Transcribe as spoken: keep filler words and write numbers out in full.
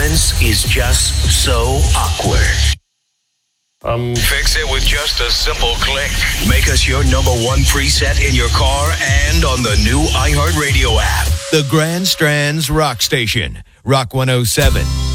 silence is just so awkward. Um, Fix it with just a simple click. Make us your number one preset in your car and on the new iHeartRadio app. The Grand Strands Rock Station, Rock one oh seven.